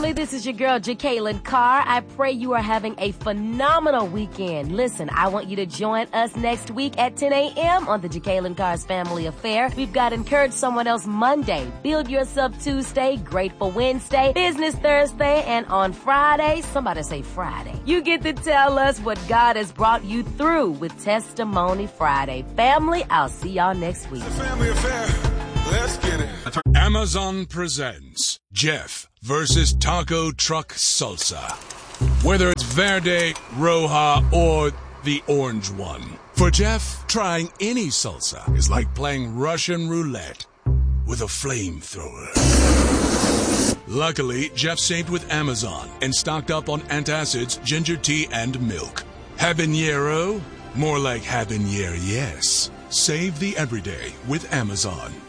family. This is your girl, Jacqueline Carr. I pray you are having a phenomenal weekend. Listen, I want you to join us next week at 10 a.m. on the Jacqueline Carr's Family Affair. We've got Encourage Someone Else Monday, Build Yourself Tuesday, Grateful Wednesday, Business Thursday, and on Friday, somebody say Friday, you get to tell us what God has brought you through with Testimony Friday. Family, I'll see y'all next week. Family Affair. Let's get it. Amazon presents Jeff versus Taco Truck Salsa. Whether it's Verde, Roja, or the orange one. For Jeff, trying any salsa is like playing Russian roulette with a flamethrower. Luckily, Jeff saved with Amazon and stocked up on antacids, ginger tea, and milk. Habanero? More like habanero, yes. Save the everyday with Amazon.